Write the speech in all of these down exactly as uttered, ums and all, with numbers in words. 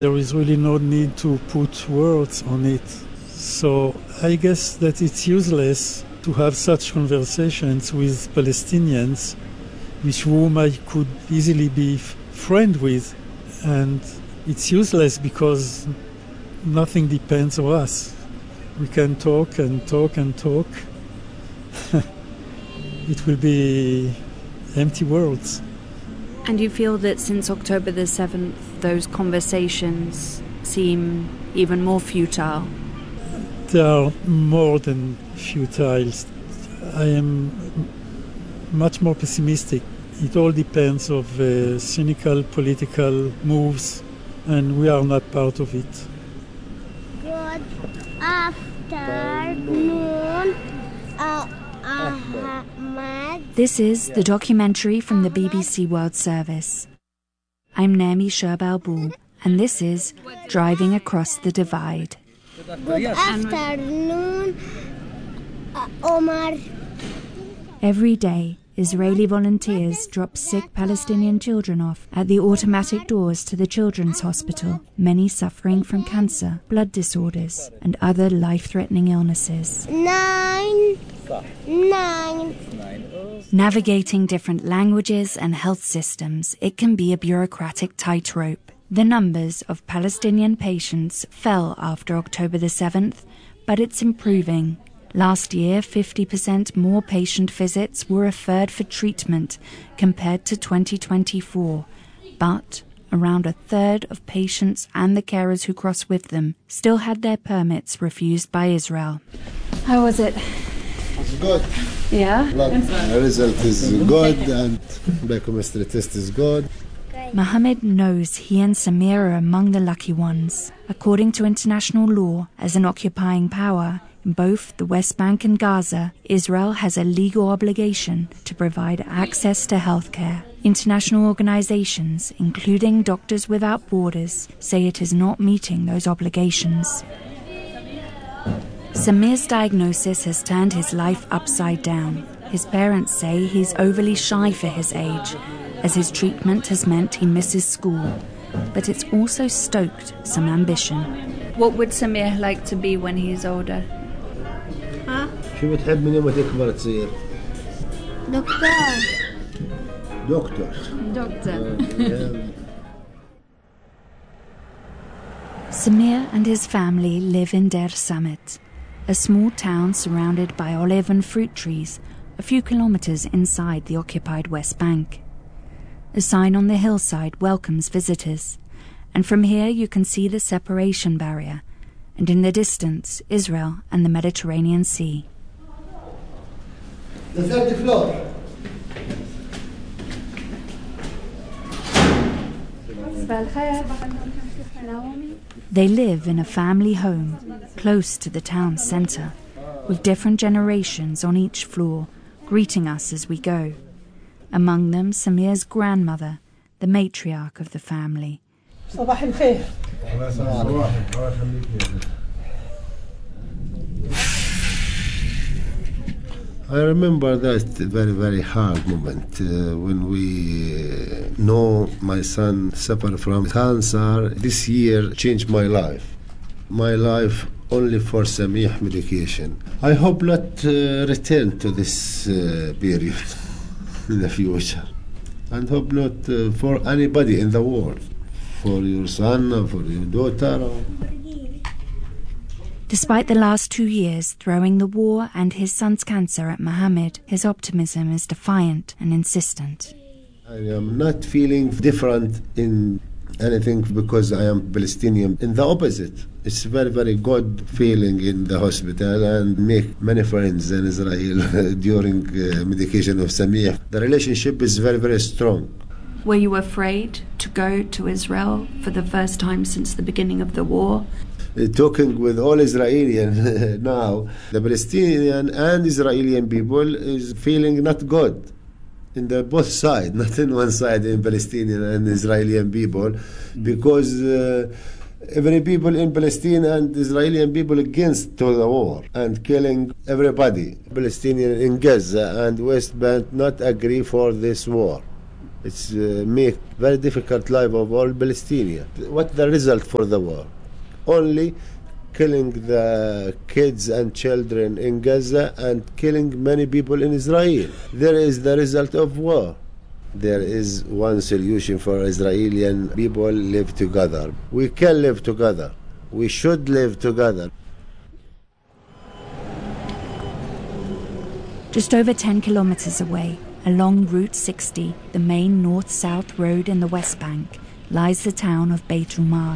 There is really no need to put words on it. So I guess that it's useless to have such conversations with Palestinians, with whom I could easily be f- friend with. And it's useless because nothing depends on us. We can talk and talk and talk. It will be empty words. And you feel that since October the seventh, those conversations seem even more futile? They are more than futile. I am much more pessimistic. It all depends on uh, cynical political moves, and we are not part of it. Good afternoon, uh, Ahmad. This is the documentary from the B B C World Service. I'm Naomi Sherbel-Ball, and this is Driving Across the Divide. Good afternoon, uh, Omar. Every day, Israeli volunteers drop sick Palestinian children off at the automatic doors to the children's hospital, many suffering from cancer, blood disorders, and other life-threatening illnesses. Nine. Nine. Navigating different languages and health systems, it can be a bureaucratic tightrope. The numbers of Palestinian patients fell after October the seventh, but it's improving. Last year, fifty percent more patient visits were referred for treatment compared to twenty twenty-four, but around a third of patients and the carers who cross with them still had their permits refused by Israel. How was it? It's good. Yeah? The result is good and biochemistry test is good. Mohammed knows he and Samir are among the lucky ones. According to international law, as an occupying power, in both the West Bank and Gaza, Israel has a legal obligation to provide access to healthcare. International organizations, including Doctors Without Borders, say it is not meeting those obligations. Samir's diagnosis has turned his life upside down. His parents say he's overly shy for his age, as his treatment has meant he misses school. But it's also stoked some ambition. What would Samir like to be when he's older? شو بتحب من يوم تكبر تصير؟ دكتور. دكتور. Doctor. Samir and his family live in Der Samet, a small town surrounded by olive and fruit trees, a few kilometers inside the occupied West Bank. A sign on the hillside welcomes visitors, and from here you can see the separation barrier, and in the distance, Israel and the Mediterranean Sea. The third floor. They live in a family home, close to the town centre, with different generations on each floor, greeting us as we go. Among them, Samir's grandmother, the matriarch of the family. I remember that very, very hard moment uh, when we uh, know my son suffered from cancer. This year changed my life. My life only for Samih medication. I hope not uh, return to this uh, period in the future. And hope not uh, for anybody in the world. For your son or for your daughter. Or... Despite the last two years throwing the war and his son's cancer at Mohammed, his optimism is defiant and insistent. I am not feeling different in anything because I am Palestinian. In the opposite, it's very, very good feeling in the hospital and make many friends in Israel during uh, medication of Samih. The relationship is very, very strong. Were you afraid to go to Israel for the first time since the beginning of the war? Uh, talking with all Israelis now, the Palestinian and Israeli people is feeling not good in the both sides, not in one side in Palestinian and Israeli people, because uh, every people in Palestine and Israeli people against to the war and killing everybody. Palestinian in Gaza and West Bank not agree for this war. It's uh, make very difficult life of all Palestinians. What the result for the war? Only killing the kids and children in Gaza and killing many people in Israel. There is the result of war. There is one solution for Israeli people: live together. We can live together. We should live together. Just over ten kilometers away, along Route sixty, the main north-south road in the West Bank, lies the town of Beit Umar.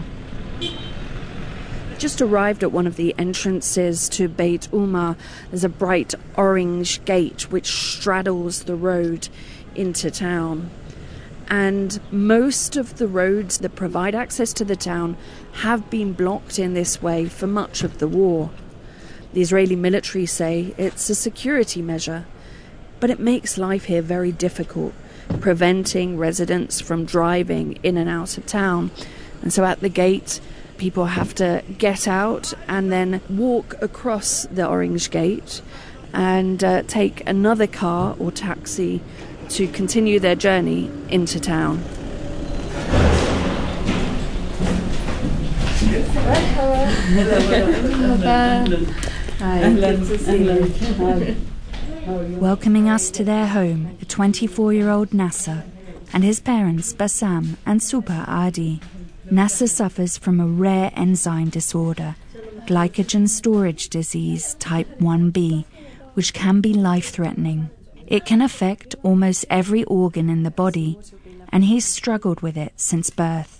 Just arrived at one of the entrances to Beit Umar. There's a bright orange gate which straddles the road into town. And most of the roads that provide access to the town have been blocked in this way for much of the war. The Israeli military say it's a security measure, but it makes life here very difficult, preventing residents from driving in and out of town. And so at the gate, people have to get out and then walk across the orange gate and uh, take another car or taxi to continue their journey into town. Welcoming us to their home, a twenty-four-year-old Nasser and his parents Bassam and Supa Adi. Nasser suffers from a rare enzyme disorder, glycogen storage disease type one B, which can be life-threatening. It can affect almost every organ in the body, and he's struggled with it since birth.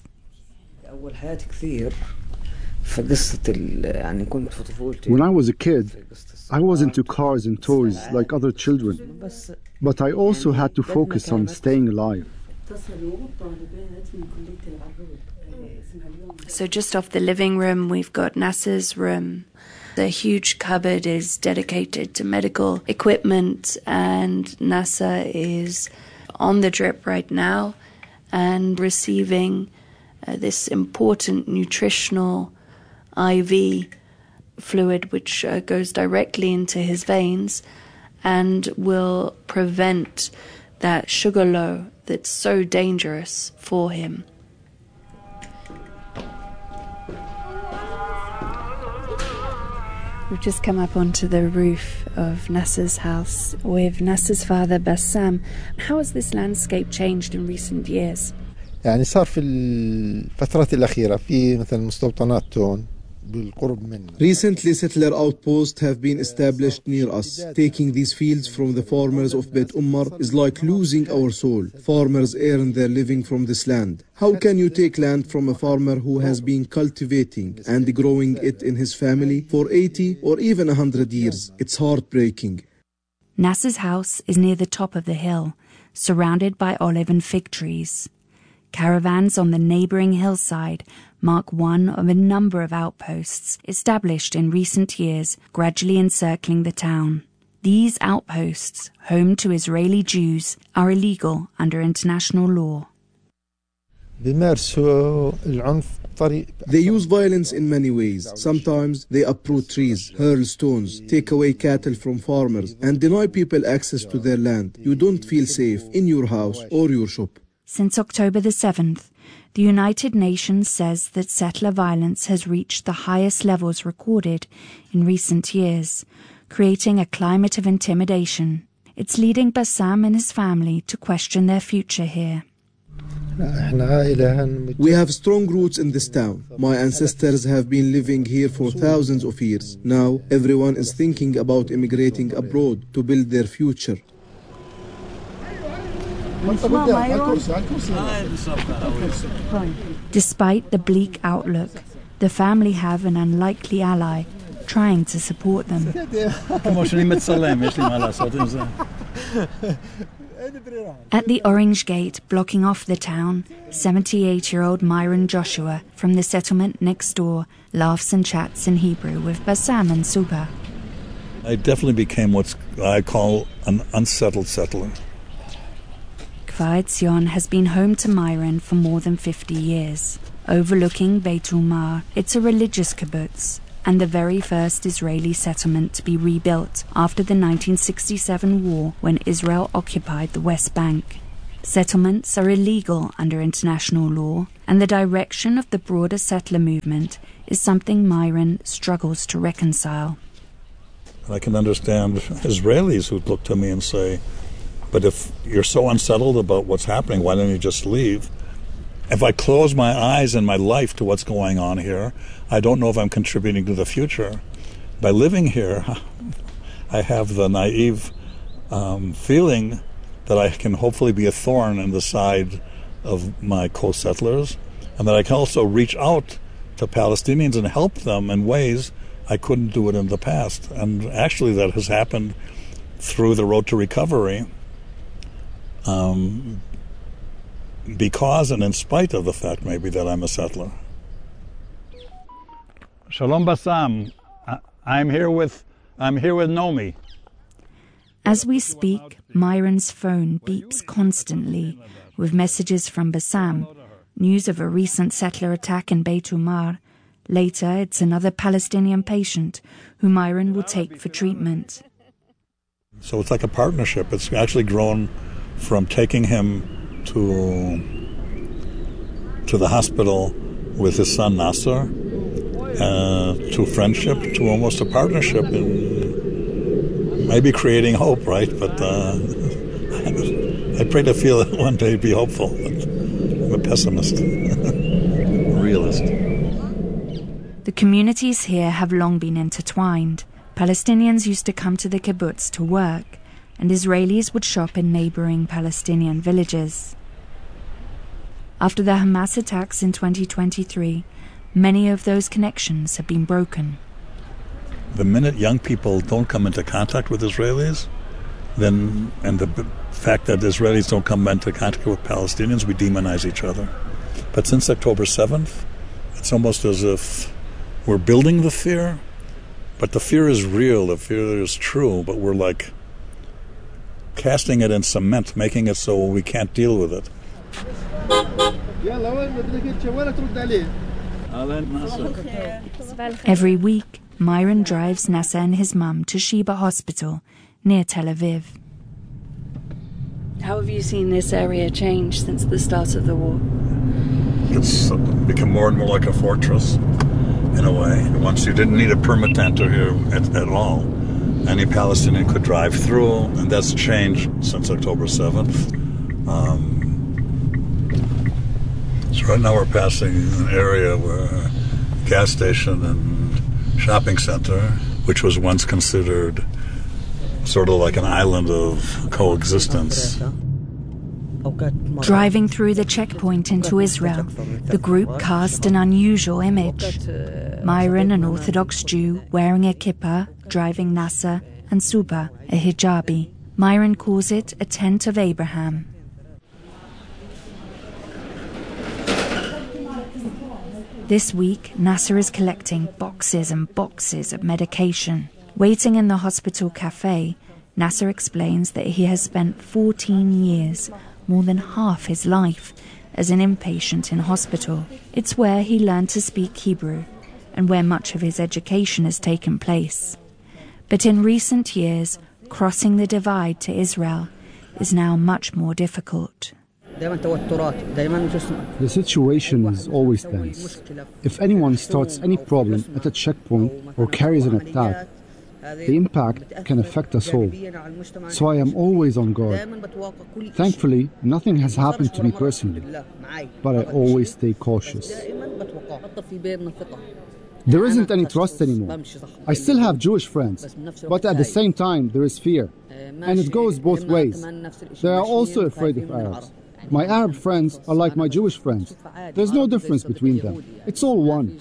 When I was a kid, I was into cars and toys like other children, but I also had to focus on staying alive. So just off the living room, we've got Nasser's room. The huge cupboard is dedicated to medical equipment, and Nasser is on the drip right now and receiving uh, this important nutritional I V fluid which uh, goes directly into his veins and will prevent that sugar low that's so dangerous for him. We've just come up onto the roof of Nasser's house with Nasser's father Bassam. How has this landscape changed in recent years? يعني صار في الفترات الأخيرة في مثل مستوطنات تون بالقرب منا. Recently, settler outposts have been established near us. Taking these fields from the farmers of Beit Umar is like losing our soul. Farmers earn their living from this land. How can you take land from a farmer who has been cultivating and growing it in his family for eighty or even one hundred years? It's heartbreaking. Nasser's house is near the top of the hill, surrounded by olive and fig trees. Caravans on the neighbouring hillside mark one of a number of outposts established in recent years, gradually encircling the town. These outposts, home to Israeli Jews, are illegal under international law. They use violence in many ways. Sometimes they uproot trees, hurl stones, take away cattle from farmers, and deny people access to their land. You don't feel safe in your house or your shop. Since October the seventh, the United Nations says that settler violence has reached the highest levels recorded in recent years, creating a climate of intimidation. It's leading Bassam and his family to question their future here. We have strong roots in this town. My ancestors have been living here for thousands of years. Now everyone is thinking about immigrating abroad to build their future. Despite the bleak outlook, the family have an unlikely ally trying to support them. At the Orange Gate, blocking off the town, seventy-eight-year-old Myron Joshua from the settlement next door laughs and chats in Hebrew with Bassam and Supa. I definitely became what I call an unsettled settler. Kfar Etzion has been home to Myron for more than fifty years. Overlooking Beit Umar, it's a religious kibbutz and the very first Israeli settlement to be rebuilt after the nineteen sixty-seven war when Israel occupied the West Bank. Settlements are illegal under international law, and the direction of the broader settler movement is something Myron struggles to reconcile. I can understand Israelis who look to me and say, but if you're so unsettled about what's happening, why don't you just leave? If I close my eyes in my life to what's going on here, I don't know if I'm contributing to the future. By living here, I have the naive um, feeling that I can hopefully be a thorn in the side of my co-settlers, and that I can also reach out to Palestinians and help them in ways I couldn't do it in the past. And actually that has happened through the Road to Recovery, um, because and in spite of the fact maybe that I'm a settler. Shalom Bassam. I'm here with I'm here with Nomi. As we speak, Myron's phone beeps constantly with messages from Bassam, news of a recent settler attack in Beit Umar. Later, it's another Palestinian patient who Myron will take for treatment. So it's like a partnership. It's actually grown from taking him to to the hospital with his son Nasser, uh, to friendship, to almost a partnership, in maybe creating hope, right? But uh, I pray to feel that one day be hopeful. I'm a pessimist, a realist. The communities here have long been intertwined. Palestinians used to come to the kibbutz to work, and Israelis would shop in neighboring Palestinian villages. After the Hamas attacks in twenty twenty-three, many of those connections have been broken. The minute young people don't come into contact with Israelis, then, and the b- fact that Israelis don't come into contact with Palestinians, we demonize each other. But since October seventh, it's almost as if we're building the fear, but the fear is real, the fear is true, but we're like casting it in cement, making it so we can't deal with it. Every week, Myron drives Nasser and his mum to Sheba Hospital near Tel Aviv. How have you seen this area change since the start of the war? It's become more and more like a fortress, in a way. Once you didn't need a permit to enter here at, at all. Any Palestinian could drive through, and that's changed since October seventh. Um, so right now we're passing an area where a gas station and shopping center, which was once considered sort of like an island of coexistence. Driving through the checkpoint into Israel, the group cast an unusual image. Myron, an Orthodox Jew, wearing a kippah, driving Nasser, and Suba, a hijabi. Myron calls it a tent of Abraham. This week, Nasser is collecting boxes and boxes of medication. Waiting in the hospital cafe, Nasser explains that he has spent fourteen years, more than half his life, as an inpatient in hospital. It's where he learned to speak Hebrew and where much of his education has taken place. But in recent years, crossing the divide to Israel is now much more difficult. The situation is always tense. If anyone starts any problem at a checkpoint or carries an attack, the impact can affect us all. So I am always on guard. Thankfully, nothing has happened to me personally, but I always stay cautious. There isn't any trust anymore. I still have Jewish friends, but at the same time there is fear. And it goes both ways. They are also afraid of Arabs. My Arab friends are like my Jewish friends. There's no difference between them. It's all one.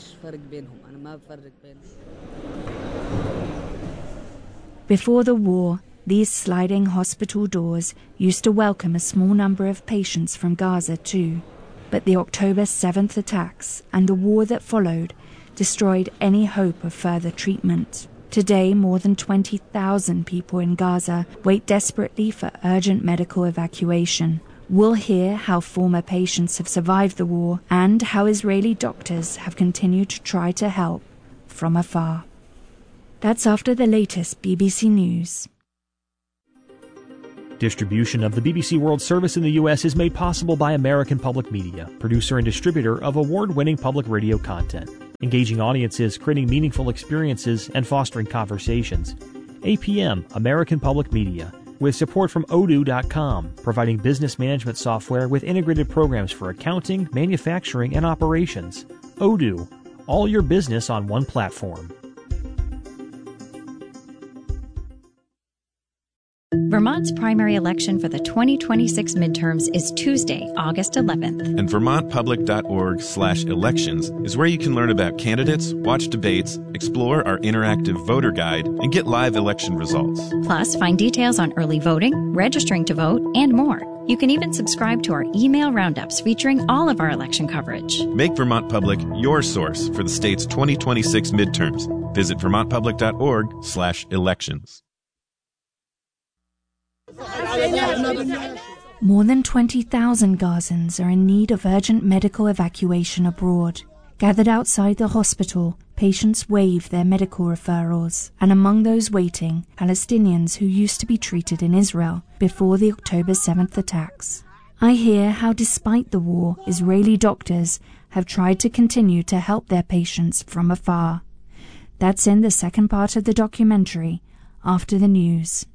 Before the war, these sliding hospital doors used to welcome a small number of patients from Gaza too. But the October seventh attacks and the war that followed destroyed any hope of further treatment. Today, more than twenty thousand people in Gaza wait desperately for urgent medical evacuation. We'll hear how former patients have survived the war and how Israeli doctors have continued to try to help from afar. That's after the latest B B C News. Distribution of the B B C World Service in the U S is made possible by American Public Media, producer and distributor of award-winning public radio content, engaging audiences, creating meaningful experiences, and fostering conversations. A P M, American Public Media, with support from odoo dot com, providing business management software with integrated programs for accounting, manufacturing, and operations. Odoo, all your business on one platform. Vermont's primary election for the twenty twenty-six midterms is Tuesday, August eleventh. And vermont public dot org slash elections is where you can learn about candidates, watch debates, explore our interactive voter guide, and get live election results. Plus, find details on early voting, registering to vote, and more. You can even subscribe to our email roundups featuring all of our election coverage. Make Vermont Public your source for the state's twenty twenty-six midterms. Visit vermont public dot org slash elections. More than twenty thousand Gazans are in need of urgent medical evacuation abroad. Gathered outside the hospital, patients waive their medical referrals, and among those waiting, Palestinians who used to be treated in Israel before the October seventh attacks. I hear how, despite the war, Israeli doctors have tried to continue to help their patients from afar. That's in the second part of the documentary, After the News.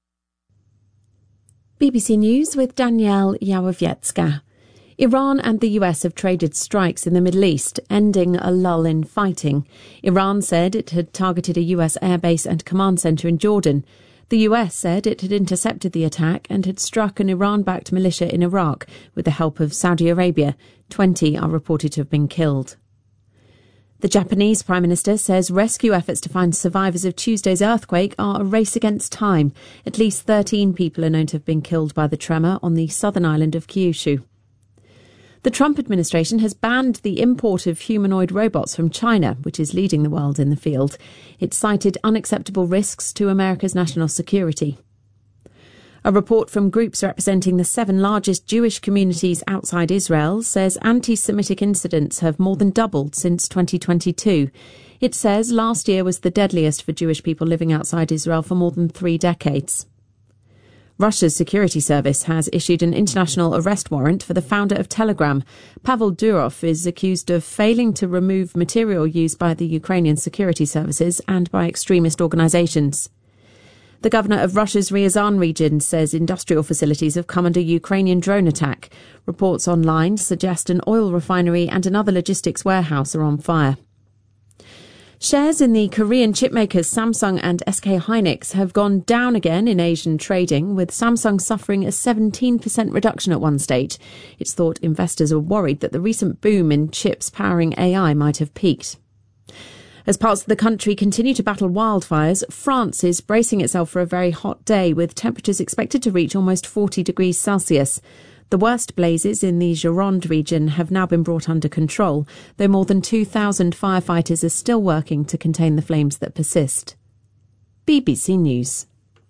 B B C News with Danielle Yawowiecka. Iran and the U S have traded strikes in the Middle East, ending a lull in fighting. Iran said it had targeted a U S airbase and command centre in Jordan. The U S said it had intercepted the attack and had struck an Iran-backed militia in Iraq with the help of Saudi Arabia. Twenty are reported to have been killed. The Japanese Prime Minister says rescue efforts to find survivors of Tuesday's earthquake are a race against time. At least thirteen people are known to have been killed by the tremor on the southern island of Kyushu. The Trump administration has banned the import of humanoid robots from China, which is leading the world in the field. It cited unacceptable risks to America's national security. A report from groups representing the seven largest Jewish communities outside Israel says anti-Semitic incidents have more than doubled since twenty twenty-two. It says last year was the deadliest for Jewish people living outside Israel for more than three decades. Russia's security service has issued an international arrest warrant for the founder of Telegram. Pavel Durov is accused of failing to remove material used by the Ukrainian security services and by extremist organizations. The governor of Russia's Ryazan region says industrial facilities have come under Ukrainian drone attack. Reports online suggest an oil refinery and another logistics warehouse are on fire. Shares in the Korean chipmakers Samsung and S K Hynix have gone down again in Asian trading, with Samsung suffering a seventeen percent reduction at one stage. It's thought investors are worried that the recent boom in chips powering A I might have peaked. As parts of the country continue to battle wildfires, France is bracing itself for a very hot day, with temperatures expected to reach almost forty degrees Celsius. The worst blazes in the Gironde region have now been brought under control, though more than two thousand firefighters are still working to contain the flames that persist. B B C News.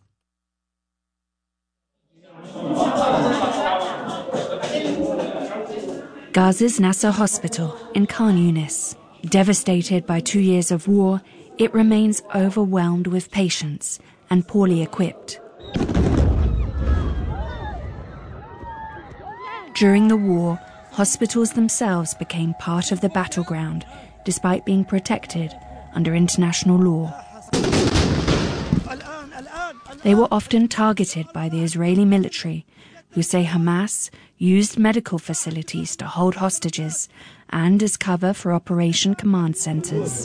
Gaza's Nasser Hospital in Khan Yunis. Devastated by two years of war, it remains overwhelmed with patients and poorly equipped. During the war, hospitals themselves became part of the battleground, despite being protected under international law. They were often targeted by the Israeli military, who say Hamas used medical facilities to hold hostages and as cover for operation command centers.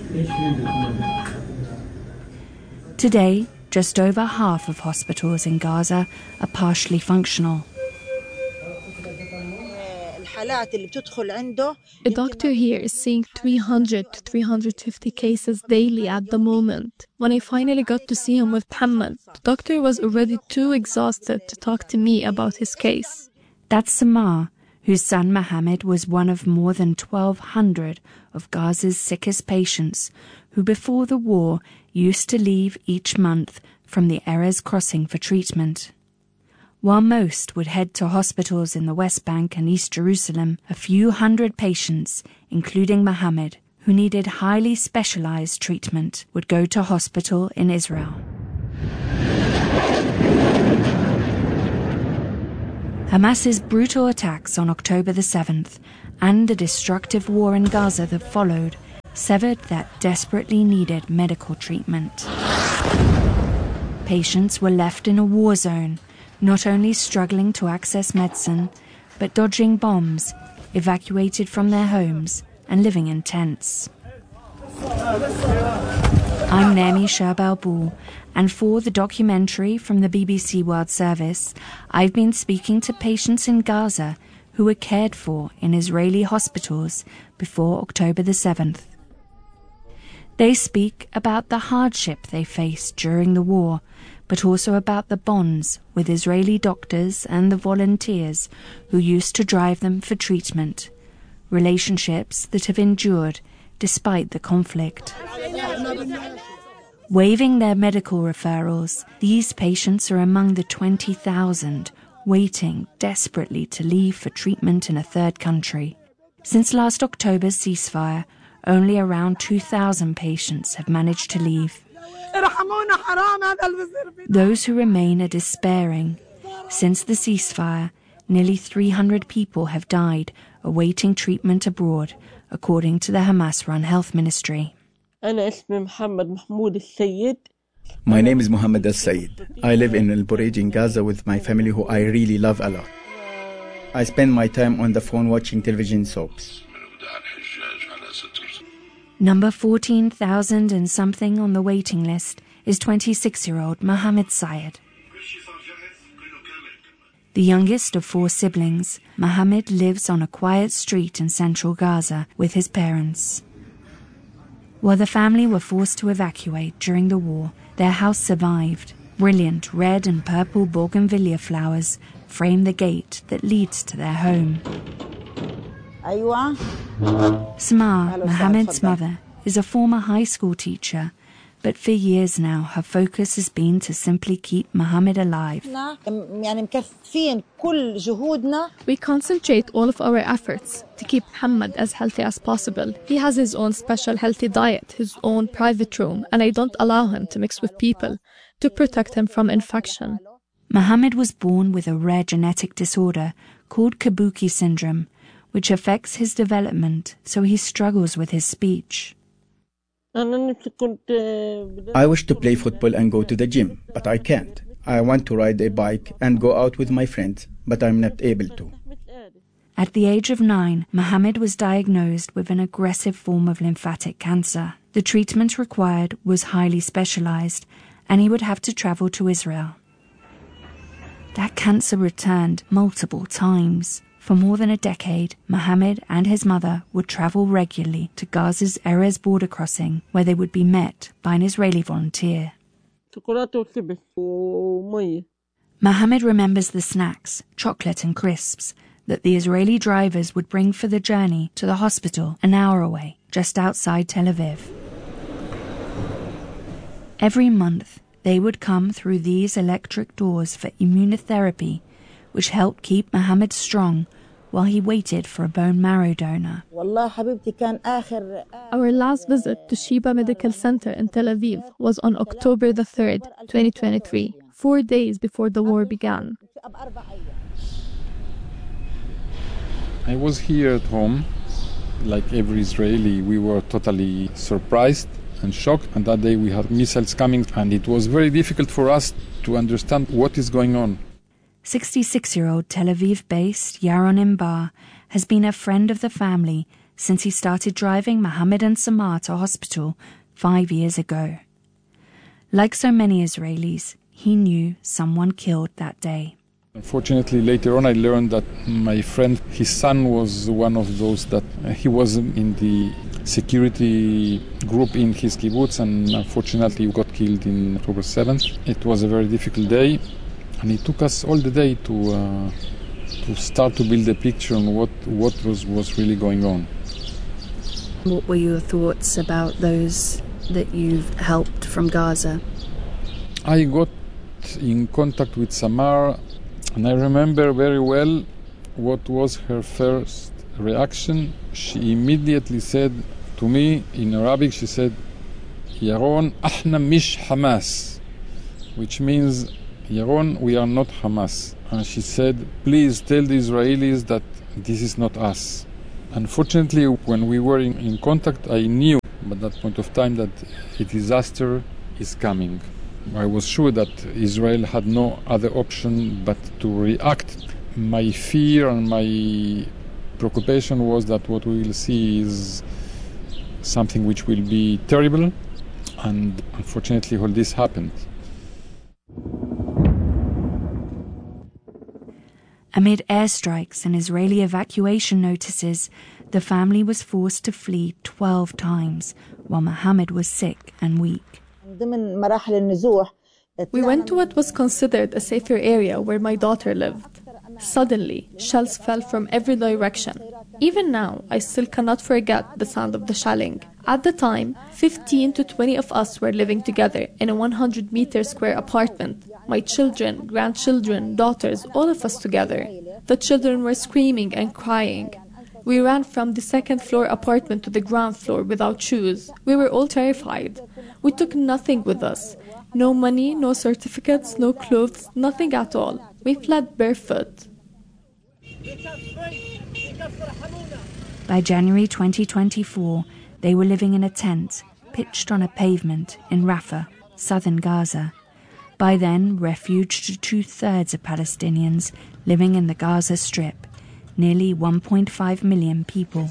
Today, just over half of hospitals in Gaza are partially functional. A doctor here is seeing three hundred to three hundred fifty cases daily at the moment. When I finally got to see him with Muhammad, the doctor was already too exhausted to talk to me about his case. That's Samar, whose son Mohammed was one of more than twelve hundred of Gaza's sickest patients, who before the war used to leave each month from the Erez crossing for treatment. While most would head to hospitals in the West Bank and East Jerusalem, a few hundred patients, including Mohammed, who needed highly specialized treatment, would go to hospital in Israel. Hamas's brutal attacks on October the seventh and the destructive war in Gaza that followed severed that desperately needed medical treatment. Patients were left in a war zone, not only struggling to access medicine, but dodging bombs, evacuated from their homes and living in tents. I'm Naomi Sherbalbul, and for the documentary from the B B C World Service, I've been speaking to patients in Gaza who were cared for in Israeli hospitals before October the seventh. They speak about the hardship they faced during the war, but also about the bonds with Israeli doctors and the volunteers who used to drive them for treatment, relationships that have endured despite the conflict. Waiving their medical referrals, these patients are among the twenty thousand waiting desperately to leave for treatment in a third country. Since last October's ceasefire, only around two thousand patients have managed to leave. Those who remain are despairing. Since the ceasefire, nearly three hundred people have died awaiting treatment abroad, according to the Hamas-run health ministry. My name is Mohammed Al-Sayed. I live in El Bureij in Gaza with my family, who I really love a lot. I spend my time on the phone watching television soaps. Number fourteen thousand and something on the waiting list is twenty-six-year-old Mohammed Sayed. The youngest of four siblings, Mohammed lives on a quiet street in central Gaza with his parents. While the family were forced to evacuate during the war, their house survived. Brilliant red and purple bougainvillea flowers frame the gate that leads to their home. Samar, Mohammed's mother, is a former high school teacher, but for years now her focus has been to simply keep Mohammed alive. We concentrate all of our efforts to keep Mohammed as healthy as possible. He has his own special healthy diet, his own private room, and I don't allow him to mix with people to protect him from infection. Mohammed was born with a rare genetic disorder called Kabuki syndrome, which affects his development, so he struggles with his speech. I wish to play football and go to the gym, but I can't. I want to ride a bike and go out with my friends, but I'm not able to. At the age of nine, Mohammed was diagnosed with an aggressive form of lymphatic cancer. The treatment required was highly specialized, and he would have to travel to Israel. That cancer returned multiple times. For more than a decade, Mohammed and his mother would travel regularly to Gaza's Erez border crossing, where they would be met by an Israeli volunteer. Mohammed remembers the snacks, chocolate and crisps, that the Israeli drivers would bring for the journey to the hospital an hour away, just outside Tel Aviv. Every month, they would come through these electric doors for immunotherapy, which helped keep Mohammed strong while he waited for a bone marrow donor. Our last visit to Sheba Medical Center in Tel Aviv was on October the third, twenty twenty-three, four days before the war began. I was here at home. Like every Israeli, we were totally surprised and shocked. And that day we had missiles coming, and it was very difficult for us to understand what is going on. sixty-six-year-old Tel Aviv-based Yaron Imbar has been a friend of the family since he started driving Mohammed and Samar to hospital five years ago. Like so many Israelis, he knew someone killed that day. Unfortunately, later on I learned that my friend, his son, was one of those that uh, he was in the security group in his kibbutz, and unfortunately he got killed in October seventh. It was a very difficult day. And it took us all the day to uh, to start to build a picture on what, what was, was really going on. What were your thoughts about those that you've helped from Gaza? I got in contact with Samar, and I remember very well what was her first reaction. She immediately said to me in Arabic, she said, Yaron, ahna mish Hamas, which means, Yaron, we are not Hamas. and she said, please tell the Israelis that this is not us. Unfortunately, when we were in, in contact, I knew at that point of time that a disaster is coming. I was sure that Israel had no other option but to react. My fear and my preoccupation was that what we will see is something which will be terrible, and unfortunately all this happened. Amid airstrikes and Israeli evacuation notices, the family was forced to flee twelve times, while Mohammed was sick and weak. We went to what was considered a safer area where my daughter lived. Suddenly, shells fell from every direction. Even now, I still cannot forget the sound of the shelling. At the time, fifteen to twenty of us were living together in a one hundred meter square apartment. My children, grandchildren, daughters, all of us together. The children were screaming and crying. We ran from the second floor apartment to the ground floor without shoes. We were all terrified. We took nothing with us. No money, no certificates, no clothes, nothing at all. We fled barefoot. By January twenty twenty-four, they were living in a tent pitched on a pavement in Rafah, southern Gaza. By then, refuge to two-thirds of Palestinians living in the Gaza Strip, nearly one point five million people.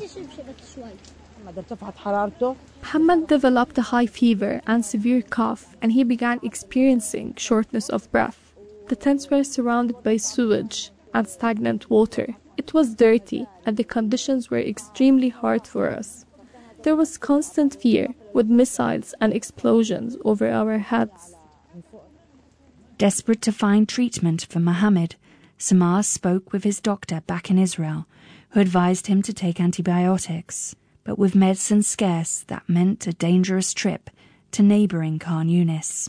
Muhammad developed a high fever and severe cough, and he began experiencing shortness of breath. The tents were surrounded by sewage and stagnant water. It was dirty, and the conditions were extremely hard for us. There was constant fear, with missiles and explosions over our heads. Desperate to find treatment for Mohammed, Samar spoke with his doctor back in Israel, who advised him to take antibiotics. But with medicine scarce, that meant a dangerous trip to neighbouring Khan Yunis.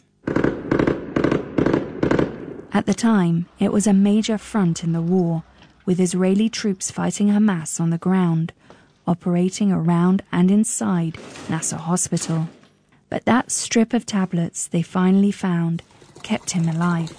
At the time, it was a major front in the war, with Israeli troops fighting Hamas on the ground, operating around and inside Nasser Hospital. But that strip of tablets they finally found kept him alive.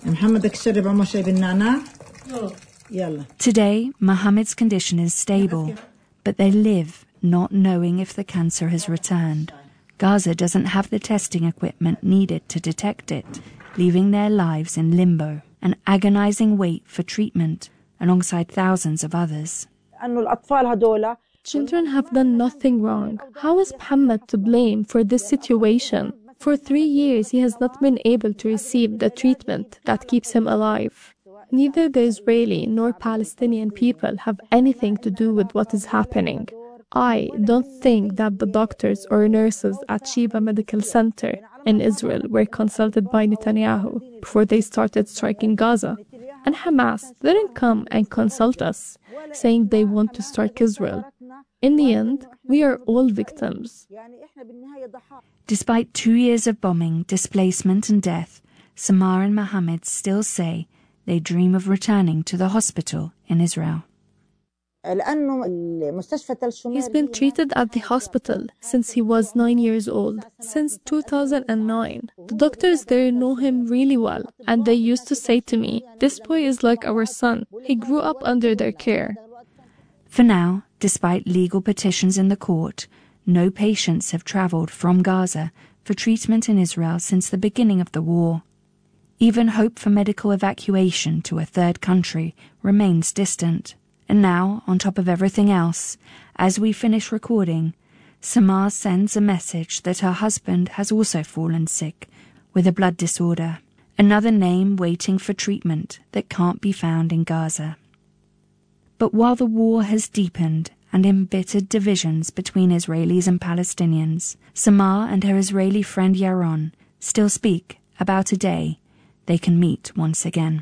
Today, Mohammed's condition is stable, but they live not knowing if the cancer has returned. Gaza doesn't have the testing equipment needed to detect it, leaving their lives in limbo, an agonizing wait for treatment, alongside thousands of others. Children have done nothing wrong. How is Muhammad to blame for this situation? For three years, he has not been able to receive the treatment that keeps him alive. Neither the Israeli nor Palestinian people have anything to do with what is happening. I don't think that the doctors or nurses at Sheba Medical Center in Israel were consulted by Netanyahu before they started striking Gaza. And Hamas didn't come and consult us, saying they want to strike Israel. In the end, we are all victims. Despite two years of bombing, displacement and death, Samar and Mohammed still say they dream of returning to the hospital in Israel. He's been treated at the hospital since he was nine years old, since two thousand nine. The doctors there know him really well, and they used to say to me, "This boy is like our son. He grew up under their care." For now, despite legal petitions in the court, no patients have travelled from Gaza for treatment in Israel since the beginning of the war. Even hope for medical evacuation to a third country remains distant. And now, on top of everything else, as we finish recording, Samar sends a message that her husband has also fallen sick with a blood disorder, another name waiting for treatment that can't be found in Gaza. But while the war has deepened and embittered divisions between Israelis and Palestinians, Samar and her Israeli friend Yaron still speak about a day they can meet once again.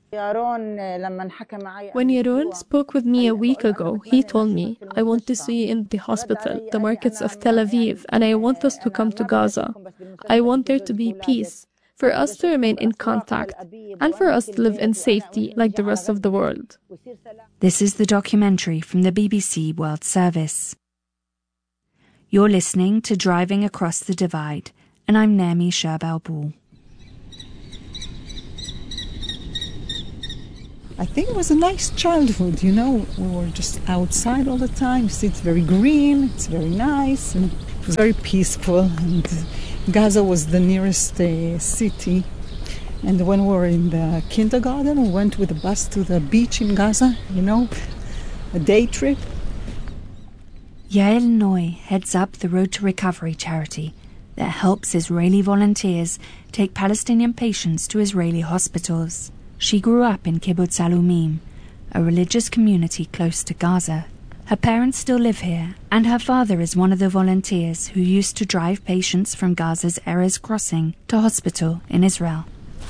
When Yaron spoke with me a week ago, he told me, "I want to see you in the hospital, the markets of Tel Aviv, and I want us to come to Gaza. I want there to be peace, for us to remain in contact, and for us to live in safety like the rest of the world." This is the documentary from the B B C World Service. You're listening to Driving Across the Divide, and I'm Naomi Sherbel-Ball. I think it was a nice childhood, you know. We were just outside all the time. You see, it's very green, it's very nice, and it was very peaceful. And Gaza was the nearest uh, city. And when we were in the kindergarten, we went with the bus to the beach in Gaza, you know, a day trip. Yael Noy heads up the Road to Recovery charity that helps Israeli volunteers take Palestinian patients to Israeli hospitals. She grew up in Kibbutz Alumim, a religious community close to Gaza. Her parents still live here, and her father is one of the volunteers who used to drive patients from Gaza's Erez crossing to hospital in Israel.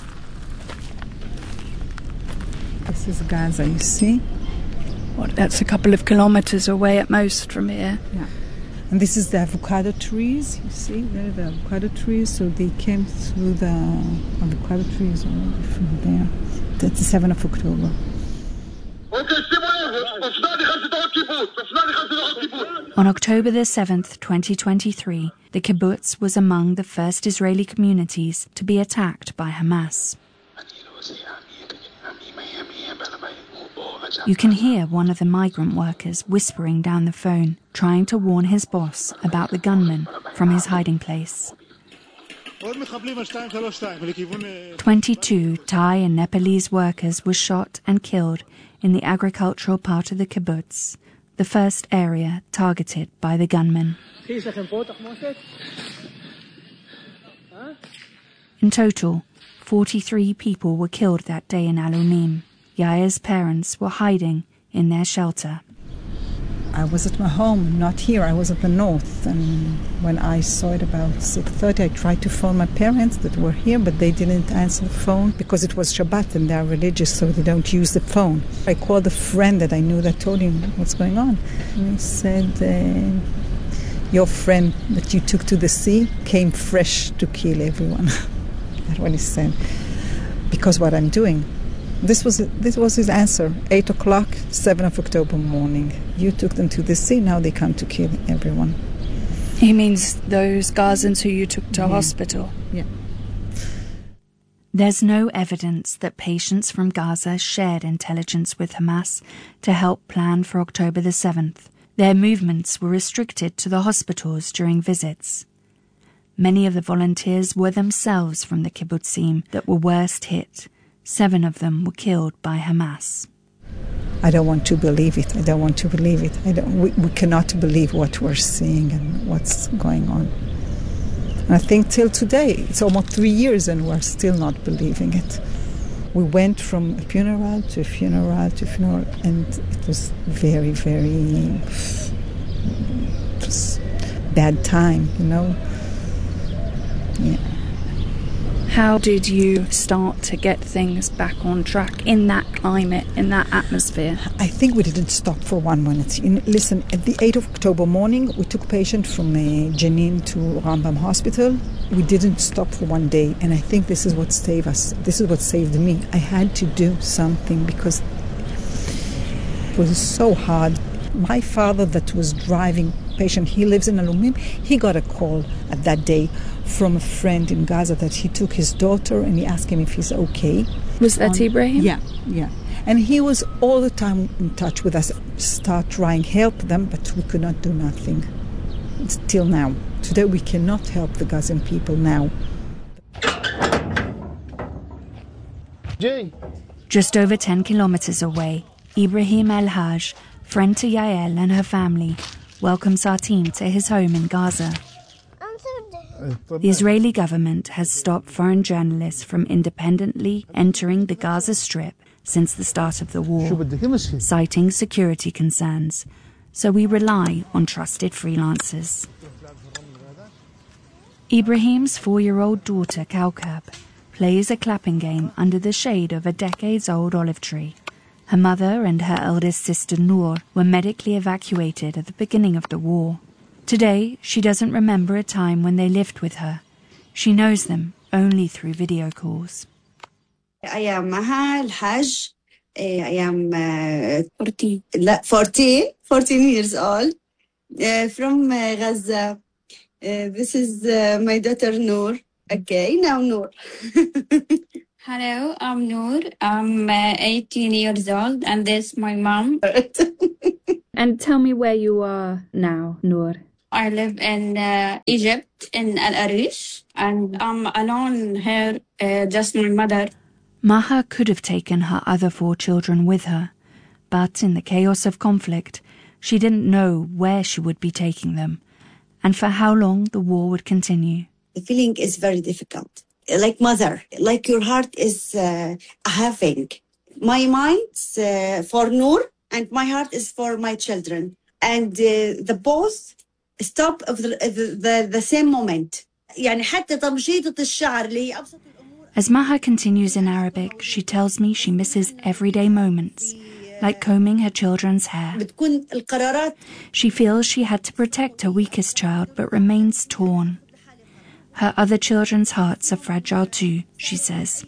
This is Gaza, you see? What, that's a couple of kilometers away at most from here. Yeah. And this is the avocado trees, you see, there are the avocado trees, so they came through the avocado trees from there. That's the seventh of October. On October the seventh, twenty twenty-three, the kibbutz was among the first Israeli communities to be attacked by Hamas. You can hear one of the migrant workers whispering down the phone, trying to warn his boss about the gunman from his hiding place. twenty-two Thai and Nepalese workers were shot and killed in the agricultural part of the kibbutz, the first area targeted by the gunman. In total, forty-three people were killed that day in Alumim. Yaya's parents were hiding in their shelter. I was at my home, not here. I was at the north, and when I saw it about six thirty, I tried to phone my parents that were here, but they didn't answer the phone because it was Shabbat and they are religious, so they don't use the phone. I called a friend that I knew that told him what's going on. And he said, uh, your friend that you took to the sea came fresh to kill everyone. That's what he said. Because what I'm doing. This was this was his answer. Eight o'clock, seventh of October morning. You took them to the sea. Now they come to kill everyone. He means those Gazans who you took to Yeah. hospital. Yeah. There's no evidence that patients from Gaza shared intelligence with Hamas to help plan for October the seventh. Their movements were restricted to the hospitals during visits. Many of the volunteers were themselves from the kibbutzim that were worst hit. Seven of them were killed by Hamas. I don't want to believe it. I don't want to believe it. I don't, we, we cannot believe what we're seeing and what's going on. And I think till today, it's almost three years and we're still not believing it. We went from a funeral to a funeral to a funeral, and it was very, very it was bad time, you know. Yeah. How did you start to get things back on track in that climate, in that atmosphere? I think we didn't stop for one minute. In, listen, at the eighth of October morning, we took a patient from uh, Jenin to Rambam Hospital. We didn't stop for one day, and I think this is what saved us. This is what saved me. I had to do something because it was so hard. My father that was driving patient, he lives in Alumim, he got a call at that day from a friend in Gaza that he took his daughter and he asked him if he's okay. Was that Um, Ibrahim? Yeah, yeah. And he was all the time in touch with us, start trying help them, but we could not do nothing. Till now. Today we cannot help the Gazan people now. Jay. Just over ten kilometers away, Ibrahim El-Haj, friend to Yael and her family, welcomes our team to his home in Gaza. The Israeli government has stopped foreign journalists from independently entering the Gaza Strip since the start of the war, citing security concerns, so we rely on trusted freelancers. Ibrahim's four-year-old daughter, Kaukab, plays a clapping game under the shade of a decades-old olive tree. Her mother and her eldest sister, Noor, were medically evacuated at the beginning of the war. Today, she doesn't remember a time when they lived with her. She knows them only through video calls. I am Maha El-Haj. I am uh, fourteen. fourteen, fourteen years old, uh, from uh, Gaza. Uh, this is uh, my daughter Noor. Okay, now Noor. Hello, I'm Noor. I'm uh, eighteen years old, and this is my mom. And tell me where you are now, Noor. I live in uh, Egypt, in Al Arish, and I'm alone here, uh, just my mother. Maha could have taken her other four children with her, but in the chaos of conflict, she didn't know where she would be taking them, and for how long the war would continue. The feeling is very difficult. Like mother, like your heart is uh, having. My mind's uh, for Noor, and my heart is for my children. And uh, the both stop of the, the, the, the same moment. يعني حتى تمشيطة الشعر اللي أبسط. As Maha continues in Arabic, she tells me she misses everyday moments, like combing her children's hair. She feels she had to protect her weakest child, but remains torn. Her other children's hearts are fragile too, she says.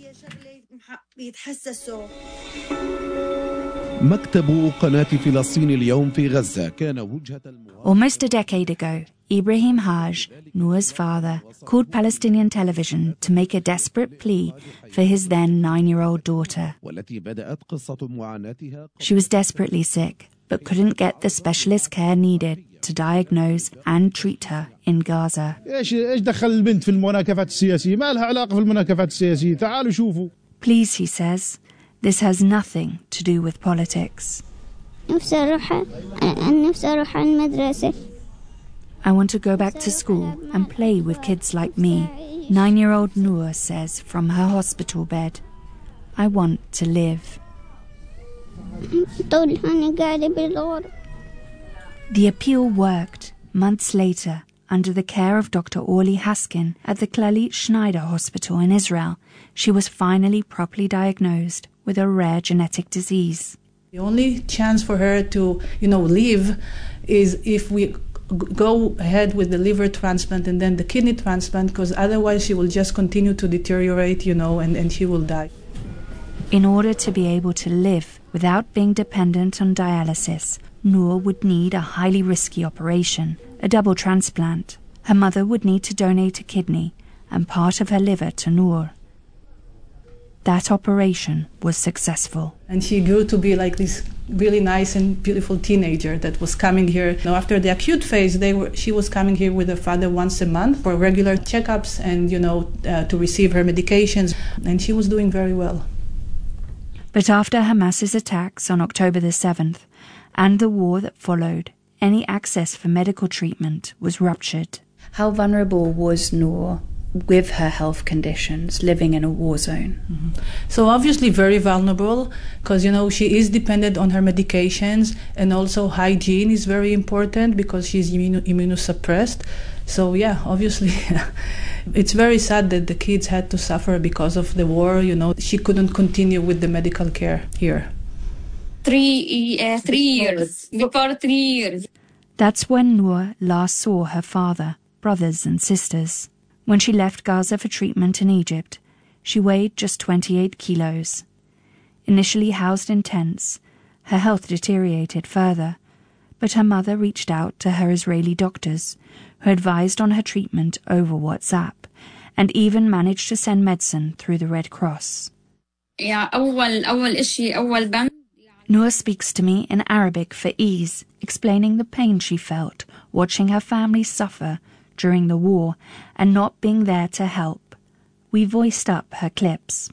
مكتب قناة فلسطين اليوم في غزة كان وجهة Almost a decade ago, Ibrahim Haj, Noor's father, called Palestinian television to make a desperate plea for his then nine-year-old daughter. والتي بدأت قصة معاناتها. She was desperately sick, but couldn't get the specialist care needed to diagnose and treat her in Gaza. ايش ايش دخل البنت في المناكفات السياسية؟ ما لها علاقة في المناكفات السياسية، تعالوا شوفوا. Please, he says, this has nothing to do with politics. نفسي أروح أنا نفسي أروح المدرسة. I want to go back to school and play with kids like me, nine-year-old Noor says from her hospital bed. I want to live. طول أنا قاعدة بالغرب. The appeal worked. Months later, under the care of Doctor Orly Haskin at the Clalit Schneider Hospital in Israel, she was finally properly diagnosed with a rare genetic disease. The only chance for her to, you know, live is if we go ahead with the liver transplant and then the kidney transplant, because otherwise she will just continue to deteriorate, you know, and, and she will die. In order to be able to live without being dependent on dialysis, Noor would need a highly risky operation, a double transplant. Her mother would need to donate a kidney and part of her liver to Noor. That operation was successful. And she grew to be like this really nice and beautiful teenager that was coming here. You know, after the acute phase, they were, she was coming here with her father once a month for regular checkups and, you know, uh, to receive her medications. And she was doing very well. But after Hamas's attacks on October the seventh and the war that followed, any access for medical treatment was ruptured. How vulnerable was Noor with her health conditions, living in a war zone? Mm-hmm. So obviously very vulnerable, because, you know, she is dependent on her medications, and also hygiene is very important because she's immuno- immunosuppressed. So yeah, obviously it's very sad that the kids had to suffer because of the war. You know, she couldn't continue with the medical care here. Three, uh, three years, before three years. That's when Noor last saw her father, brothers and sisters. When she left Gaza for treatment in Egypt, she weighed just twenty-eight kilos. Initially housed in tents, her health deteriorated further, but her mother reached out to her Israeli doctors, who advised on her treatment over WhatsApp, and even managed to send medicine through the Red Cross. Yeah, أول أول إشي أول بند. Noor speaks to me in Arabic for ease, explaining the pain she felt watching her family suffer during the war and not being there to help. We voiced up her clips.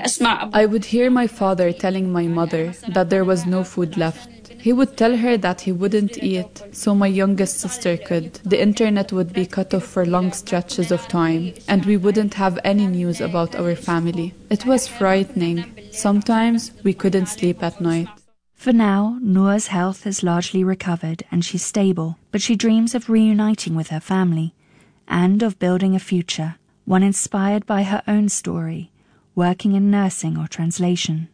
I would hear my father telling my mother that there was no food left. He would tell her that he wouldn't eat, so my youngest sister could. The internet would be cut off for long stretches of time, and we wouldn't have any news about our family. It was frightening. Sometimes we couldn't sleep at night. For now, Noor's health has largely recovered and she's stable, but she dreams of reuniting with her family and of building a future, one inspired by her own story, working in nursing or translation.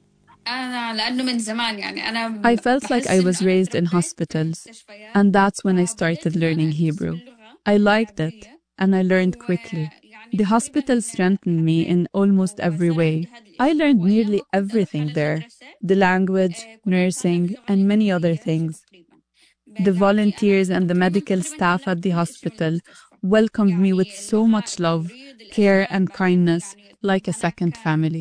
I felt like I was raised in hospitals, and that's when I started learning Hebrew. I liked it, and I learned quickly. The hospital strengthened me in almost every way. I learned nearly everything there, the language, nursing, and many other things. The volunteers and the medical staff at the hospital welcomed me with so much love, care and kindness, like a second family.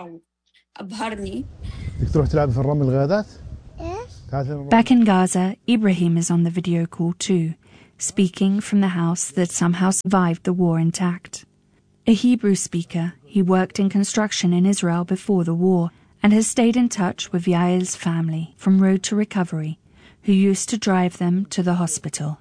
Back in Gaza, Ibrahim is on the video call too, speaking from the house that somehow survived the war intact. A Hebrew speaker, he worked in construction in Israel before the war and has stayed in touch with Yael's family from Road to Recovery, who used to drive them to the hospital.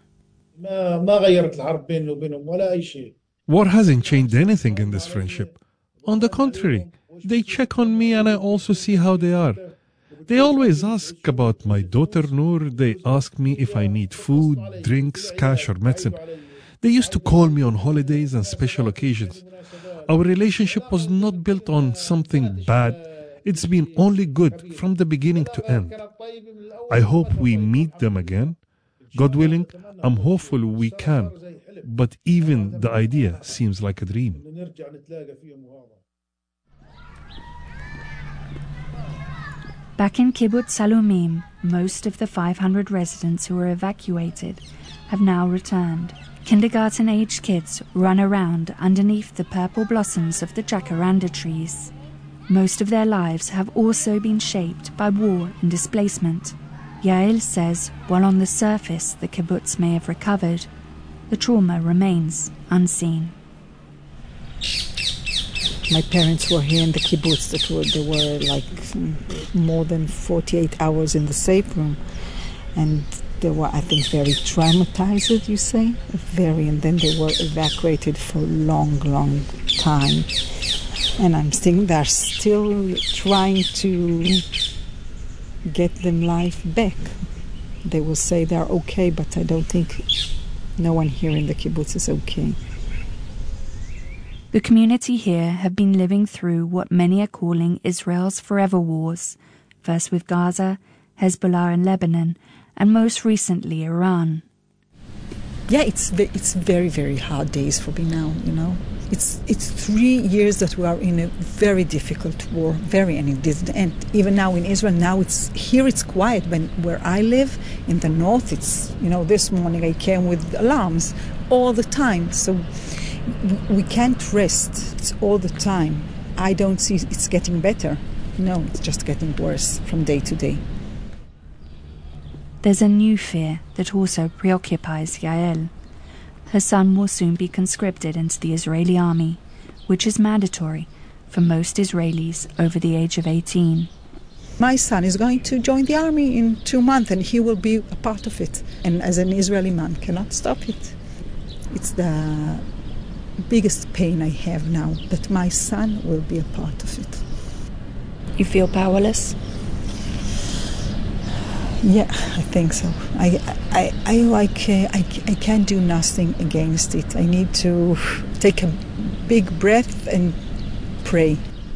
War hasn't changed anything in this friendship. On the contrary, they check on me and I also see how they are. They always ask about my daughter Noor. They ask me if I need food, drinks, cash or medicine. They used to call me on holidays and special occasions. Our relationship was not built on something bad. It's been only good from the beginning to end. I hope we meet them again. God willing, I'm hopeful we can. But even the idea seems like a dream. Back in Kibbutz Salomim, most of the five hundred residents who were evacuated have now returned. Kindergarten-aged kids run around underneath the purple blossoms of the jacaranda trees. Most of their lives have also been shaped by war and displacement. Yael says while on the surface the kibbutz may have recovered, the trauma remains unseen. My parents were here in the kibbutz. That were, they were like more than forty-eight hours in the safe room. And they were, I think, very traumatized, you say? Very. And then they were evacuated for a long, long time. And I'm thinking they're still trying to get them life back. They will say they're okay, but I don't think no one here in the kibbutz is okay. The community here have been living through what many are calling Israel's forever wars, first with Gaza, Hezbollah and Lebanon, and most recently Iran. Yeah, it's it's very, very hard days for me now, you know. It's it's three years that we are in a very difficult war, very, and it did, and even now in Israel, now it's, here it's quiet, when where I live, in the north, it's, you know, this morning I came with alarms all the time, so we can't rest. It's all the time. I don't see it's getting better. No, it's just getting worse from day to day. There's a new fear that also preoccupies Yael. Her son will soon be conscripted into the Israeli army, which is mandatory for most Israelis over the age of eighteen. My son is going to join the army in two months and he will be a part of it. And as an Israeli man, cannot stop it. It's the biggest pain I have now, that my son will be a part of it. You feel powerless? Yeah, I think so. I, I, I like. Uh, I, I can't do nothing against it. I need to take a big breath and pray.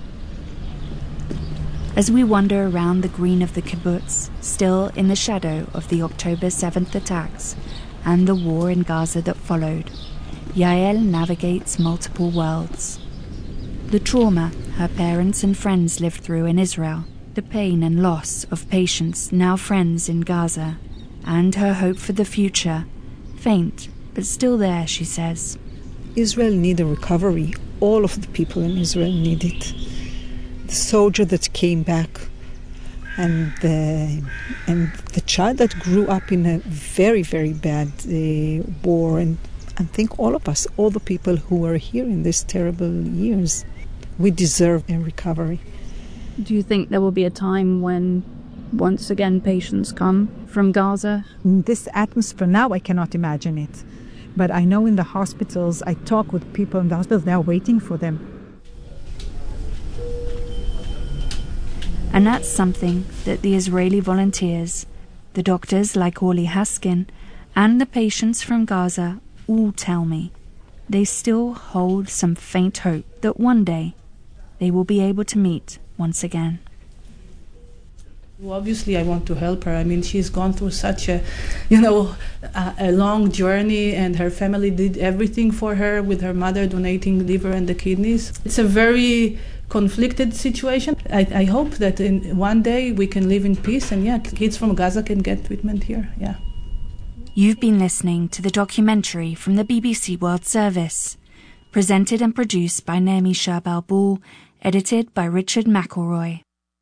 As we wander around the green of the kibbutz, still in the shadow of the October seventh attacks and the war in Gaza that followed, Yael navigates multiple worlds. The trauma her parents and friends lived through in Israel, the pain and loss of patients now friends in Gaza, and her hope for the future, faint but still there, she says. Israel needs a recovery. All of the people in Israel need it. The soldier that came back, and the, and the child that grew up in a very, very bad uh, war, and I think all of us, all the people who were here in these terrible years, we deserve a recovery. Do you think there will be a time when once again patients come from Gaza? In this atmosphere now, I cannot imagine it. But I know in the hospitals, I talk with people in the hospitals, they are waiting for them. And that's something that the Israeli volunteers, the doctors like Orly Haskin, and the patients from Gaza all tell me. They still hold some faint hope that one day they will be able to meet once again. Well, obviously, I want to help her. I mean, she's gone through such a, you know, a, a long journey, and her family did everything for her, with her mother donating liver and the kidneys. It's a very conflicted situation. I, I hope that in one day we can live in peace, and yeah, kids from Gaza can get treatment here. Yeah. You've been listening to the documentary from the B B C World Service, presented and produced by Naomi Sherbel-Ball, edited by Richard McElroy.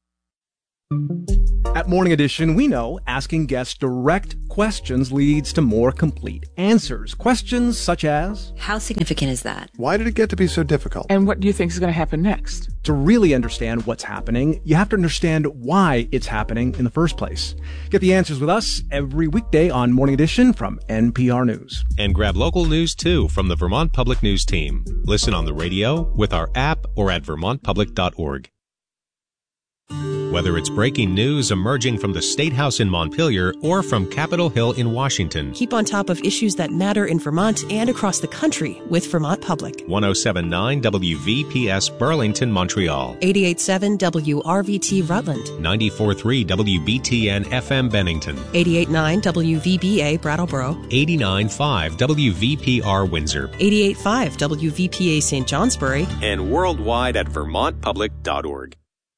At Morning Edition, we know asking guests direct questions leads to more complete answers. Questions such as, how significant is that? Why did it get to be so difficult? And what do you think is going to happen next? To really understand what's happening, you have to understand why it's happening in the first place. Get the answers with us every weekday on Morning Edition from N P R News. And grab local news, too, from the Vermont Public News team. Listen on the radio, with our app, or at vermont public dot org. Whether it's breaking news emerging from the State House in Montpelier or from Capitol Hill in Washington. Keep on top of issues that matter in Vermont and across the country with Vermont Public. ten seventy-nine W V P S Burlington, Montreal. eighty-eight point seven W R V T Rutland. ninety-four point three W B T N F M Bennington. eighty-eight point nine W V B A Brattleboro. eighty-nine point five W V P R Windsor. eighty-eight point five W V P A Saint Johnsbury. And worldwide at vermont public dot org.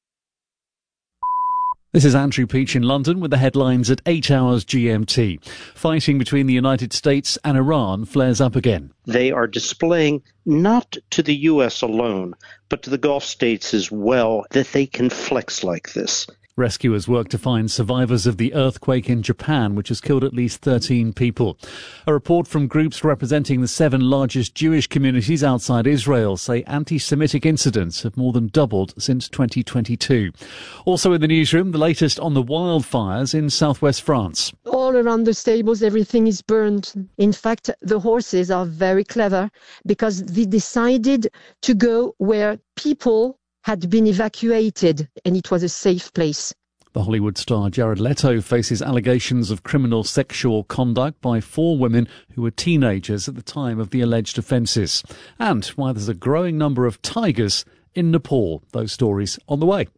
This is Andrew Peach in London with the headlines at eight hours G M T. Fighting between the United States and Iran flares up again. They are displaying not to the U S alone, but to the Gulf states as well, that they can flex like this. Rescuers work to find survivors of the earthquake in Japan, which has killed at least thirteen people. A report from groups representing the seven largest Jewish communities outside Israel say anti-Semitic incidents have more than doubled since twenty twenty-two. Also in the newsroom, the latest on the wildfires in southwest France. All around the stables, everything is burned. In fact, the horses are very clever because they decided to go where people had been evacuated, and it was a safe place. The Hollywood star Jared Leto faces allegations of criminal sexual conduct by four women who were teenagers at the time of the alleged offences. And why there's a growing number of tigers in Nepal. Those stories on the way.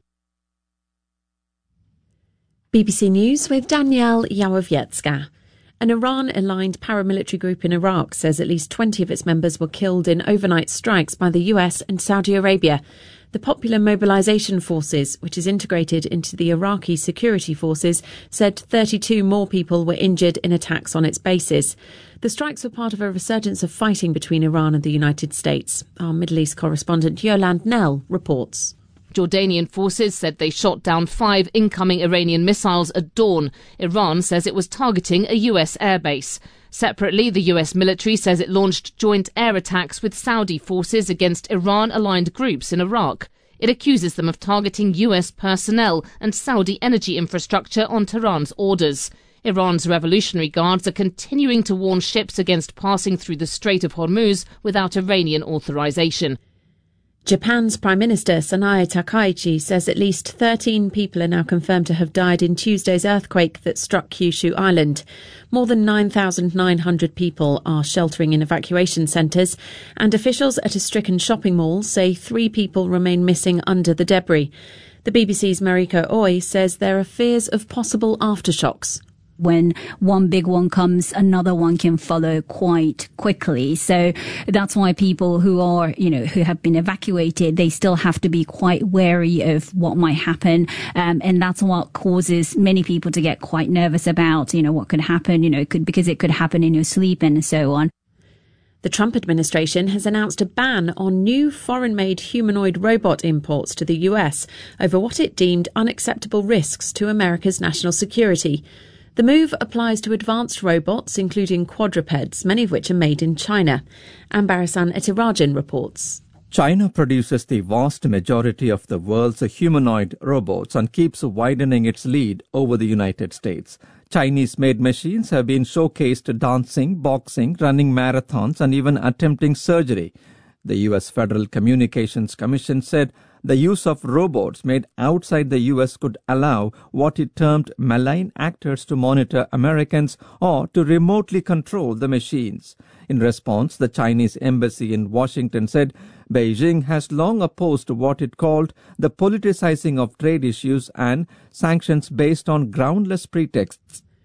B B C News with Danielle Yawowiecka. An Iran-aligned paramilitary group in Iraq says at least twenty of its members were killed in overnight strikes by the U S and Saudi Arabia. The Popular Mobilization Forces, which is integrated into the Iraqi security forces, said thirty-two more people were injured in attacks on its bases. The strikes were part of a resurgence of fighting between Iran and the United States. Our Middle East correspondent Yolande Knell reports. Jordanian forces said they shot down five incoming Iranian missiles at dawn. Iran says it was targeting a U S airbase. Separately, the U S military says it launched joint air attacks with Saudi forces against Iran-aligned groups in Iraq. It accuses them of targeting U S personnel and Saudi energy infrastructure on Tehran's orders. Iran's Revolutionary Guards are continuing to warn ships against passing through the Strait of Hormuz without Iranian authorization. Japan's Prime Minister Sanae Takaichi says at least thirteen people are now confirmed to have died in Tuesday's earthquake that struck Kyushu Island. More than nine thousand nine hundred people are sheltering in evacuation centres, and officials at a stricken shopping mall say three people remain missing under the debris. The B B C's Mariko Oi says there are fears of possible aftershocks. When one big one comes, another one can follow quite quickly. So that's why people who are, you know, who have been evacuated, they still have to be quite wary of what might happen. Um, and that's what causes many people to get quite nervous about, you know, what could happen, you know, it could, because it could happen in your sleep and so on. The Trump administration has announced a ban on new foreign-made humanoid robot imports to the U S over what it deemed unacceptable risks to America's national security. The move applies to advanced robots, including quadrupeds, many of which are made in China. Ambarasan Etirajan reports. China produces the vast majority of the world's humanoid robots and keeps widening its lead over the United States. Chinese-made machines have been showcased dancing, boxing, running marathons, and even attempting surgery. The U S Federal Communications Commission said the use of robots made outside the U S could allow what it termed malign actors to monitor Americans or to remotely control the machines. In response, the Chinese embassy in Washington said Beijing has long opposed what it called the politicizing of trade issues and sanctions based on groundless pretexts.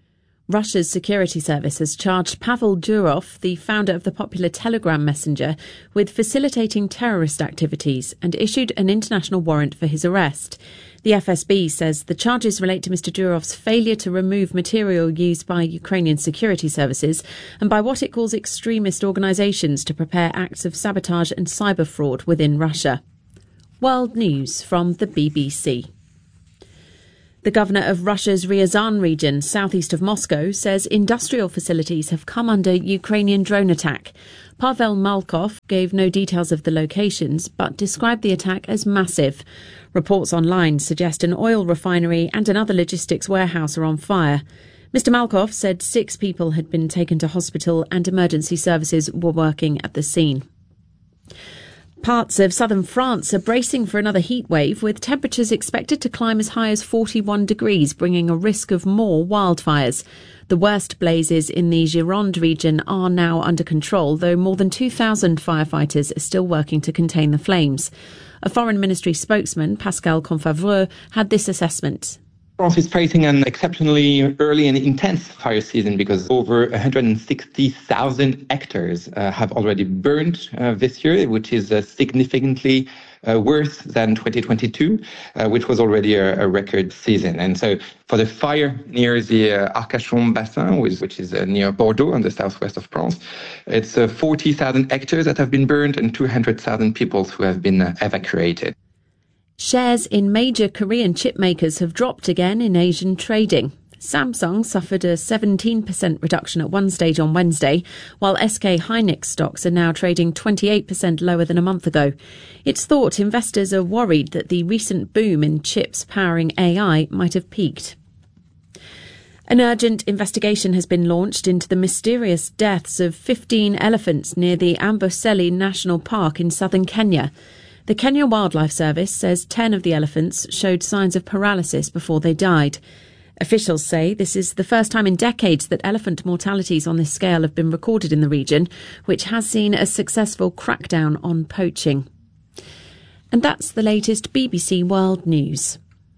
Russia's security service has charged Pavel Durov, the founder of the popular Telegram messenger, with facilitating terrorist activities and issued an international warrant for his arrest. The F S B says the charges relate to Mister Durov's failure to remove material used by Ukrainian security services and by what it calls extremist organisations to prepare acts of sabotage and cyber fraud within Russia. World News from the B B C. The governor of Russia's Ryazan region, southeast of Moscow, says industrial facilities have come under Ukrainian drone attack. Pavel Malkov gave no details of the locations, but described the attack as massive. Reports online suggest an oil refinery and another logistics warehouse are on fire. Mister Malkov said six people had been taken to hospital and emergency services were working at the scene. Parts of southern France are bracing for another heat wave, with temperatures expected to climb as high as forty-one degrees, bringing a risk of more wildfires. The worst blazes in the Gironde region are now under control, though more than two thousand firefighters are still working to contain the flames. A Foreign Ministry spokesman, Pascal Confavreux, had this assessment. France is facing an exceptionally early and intense fire season because over one hundred sixty thousand hectares uh, have already burned uh, this year, which is uh, significantly uh, worse than twenty twenty-two, uh, which was already a, a record season. And so for the fire near the uh, Arcachon Bassin, which, which is uh, near Bordeaux on the southwest of France, it's uh, forty thousand hectares that have been burned and two hundred thousand people who have been uh, evacuated. Shares in major Korean chip makers have dropped again in Asian trading. Samsung suffered a seventeen percent reduction at one stage on Wednesday, while S K Hynix stocks are now trading twenty-eight percent lower than a month ago. It's thought investors are worried that the recent boom in chips powering A I might have peaked. An urgent investigation has been launched into the mysterious deaths of fifteen elephants near the Amboseli National Park in southern Kenya. The Kenya Wildlife Service says ten of the elephants showed signs of paralysis before they died. Officials say this is the first time in decades that elephant mortalities on this scale have been recorded in the region, which has seen a successful crackdown on poaching. And that's the latest B B C World News.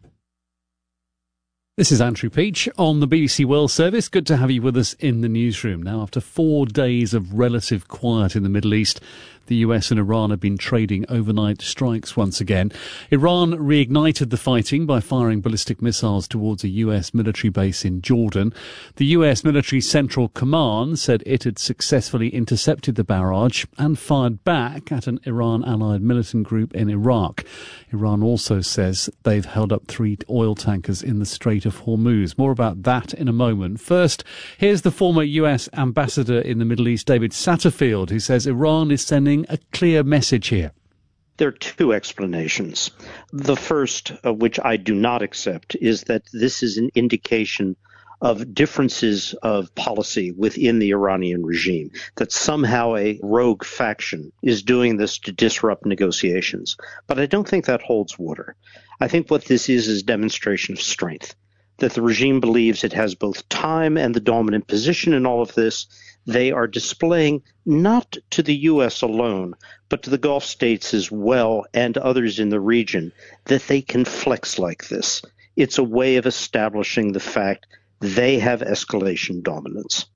This is Andrew Peach on the B B C World Service. Good to have you with us in the newsroom. Now, after four days of relative quiet in the Middle East, the U S and Iran have been trading overnight strikes once again. Iran reignited the fighting by firing ballistic missiles towards a U S military base in Jordan. The U S Military Central Command said it had successfully intercepted the barrage and fired back at an Iran-allied militant group in Iraq. Iran also says they've held up three oil tankers in the Strait of Hormuz. More about that in a moment. First, here's the former U S ambassador in the Middle East, David Satterfield, who says Iran is sending a clear message here. There are two explanations. The first, of which I do not accept, is that this is an indication of differences of policy within the Iranian regime, that somehow a rogue faction is doing this to disrupt negotiations. But I don't think that holds water. I think what this is is demonstration of strength, that the regime believes it has both time and the dominant position in all of this. They are displaying not to the U S alone, but to the Gulf states as well and others in the region, that they can flex like this. It's a way of establishing the fact they have escalation dominance.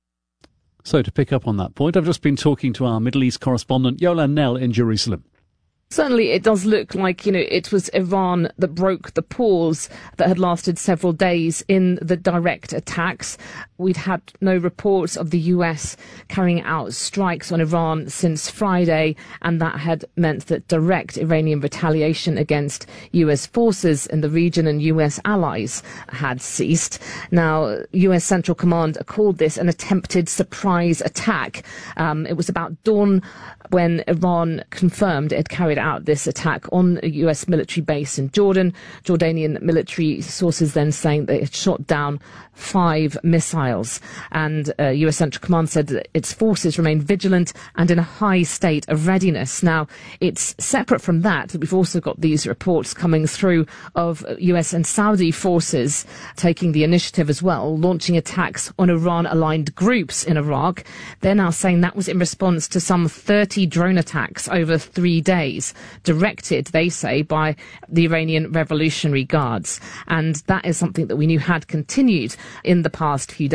So to pick up on that point, I've just been talking to our Middle East correspondent, Yolan Nell in Jerusalem. Certainly, it does look like, you know, it was Iran that broke the pause that had lasted several days in the direct attacks. We'd had no reports of the U S carrying out strikes on Iran since Friday, and that had meant that direct Iranian retaliation against U S forces in the region and U S allies had ceased. Now, U S Central Command called this an attempted surprise attack. Um, it was about dawn when Iran confirmed it had carried out this attack on a U S military base in Jordan. Jordanian military sources then saying they had shot down five missiles. And uh, U S Central Command said that its forces remain vigilant and in a high state of readiness. Now, it's separate from that that we've also got these reports coming through of U S and Saudi forces taking the initiative as well, launching attacks on Iran-aligned groups in Iraq. They're now saying that was in response to some thirty drone attacks over three days, directed, they say, by the Iranian Revolutionary Guards. And that is something that we knew had continued in the past few days.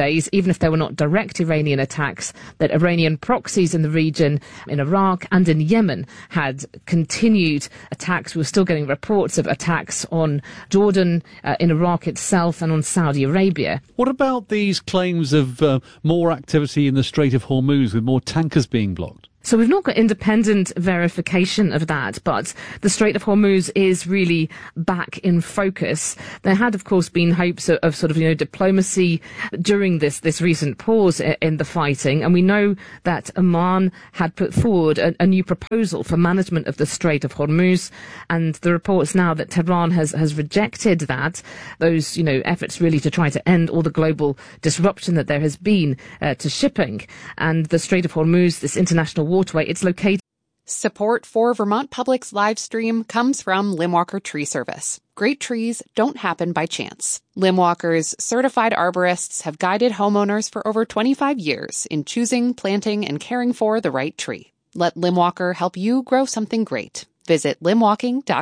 days, even if there were not direct Iranian attacks, that Iranian proxies in the region, in Iraq and in Yemen, had continued attacks. We were still getting reports of attacks on Jordan, uh, in Iraq itself, and on Saudi Arabia. What about these claims of uh, more activity in the Strait of Hormuz with more tankers being blocked? So we've not got independent verification of that, but the Strait of Hormuz is really back in focus. There had, of course, been hopes of, of sort of, you know, diplomacy during this, this recent pause in the fighting. And we know that Oman had put forward a, a new proposal for management of the Strait of Hormuz. And the reports now that Tehran has, has rejected that, those, you know, efforts really to try to end all the global disruption that there has been uh, to shipping. And the Strait of Hormuz, this international waterway, it's located. Support for Vermont Public's live stream comes from Limwalker Tree Service. Great trees don't happen by chance. Limwalker's certified arborists have guided homeowners for over twenty-five years in choosing, planting, and caring for the right tree. Let Limwalker help you grow something great. Visit limwalking dot com.